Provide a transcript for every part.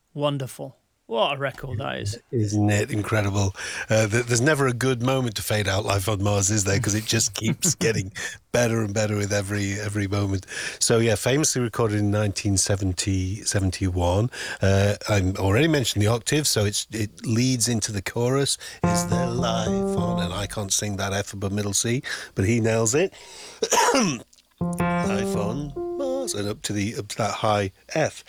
Wonderful. What a record that is. Isn't it incredible? There's never a good moment to fade out Life on Mars, is there? Because it just keeps getting better and better with every moment. So yeah, famously recorded in 1971. I already mentioned the octave, so it leads into the chorus. Is there life on? And I can't sing that F above middle C, but he nails it. Life on Mars, and up to that high F.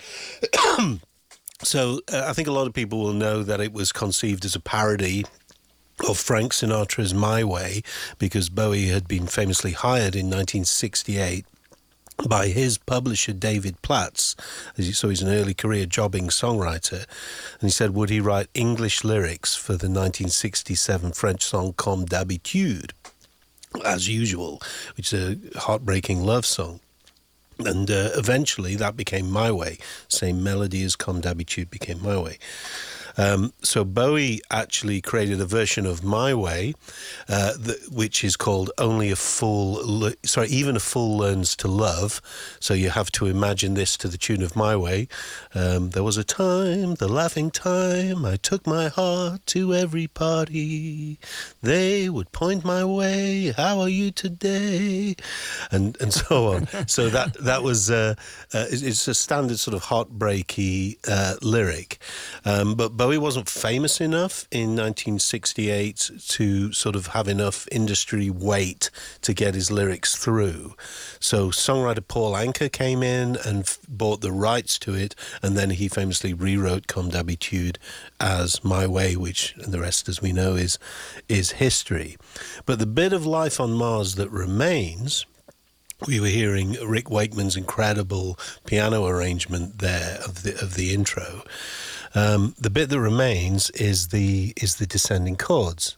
So I think a lot of people will know that it was conceived as a parody of Frank Sinatra's My Way, because Bowie had been famously hired in 1968 by his publisher David Platts. So he's an early career jobbing songwriter, and he said would he write English lyrics for the 1967 French song Comme d'habitude, as usual, which is a heartbreaking love song. And eventually that became My Way. Same melody as Comme d'habitude became My Way. So Bowie actually created a version of My Way, which is called Even a Fool Learns to Love. So you have to imagine this to the tune of My Way. There was a time, the laughing time, I took my heart to every party. They would point my way, how are you today? And so on. So that was, it's a standard sort of heartbreaky lyric. But Bowie wasn't famous enough in 1968 to sort of have enough industry weight to get his lyrics through. So songwriter Paul Anka came in and bought the rights to it, and then he famously rewrote Comme d'habitude as My Way, which, and the rest, as we know, is history. But the bit of Life on Mars that remains, we were hearing Rick Wakeman's incredible piano arrangement there of the intro. The bit that remains is the descending chords.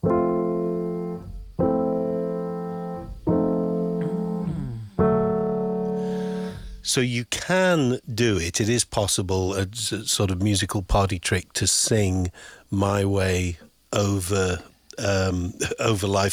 So you can do it. It is possible, a sort of musical party trick, to sing My Way over Life